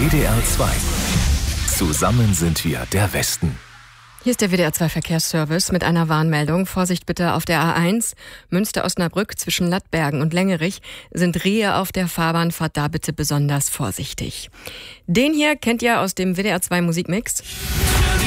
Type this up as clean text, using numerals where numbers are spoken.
WDR 2. Zusammen sind wir der Westen. Hier ist der WDR 2 Verkehrsservice mit einer Warnmeldung. Vorsicht bitte auf der A1 Münster-Osnabrück zwischen Lattbergen und Längerich sind Rehe auf der Fahrbahn. Fahrt da bitte besonders vorsichtig. Den hier kennt ihr aus dem WDR 2 Musikmix.